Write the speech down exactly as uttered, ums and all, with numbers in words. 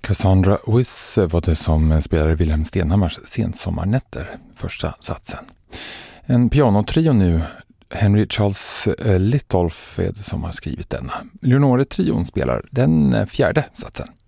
Cassandra Wyss var det som spelade Wilhelm Stenhammars Sensommarnätter, första satsen. En pianotrio nu, Henry Charles Litolf är det som har skrivit denna. Leonore-trion spelar den fjärde satsen.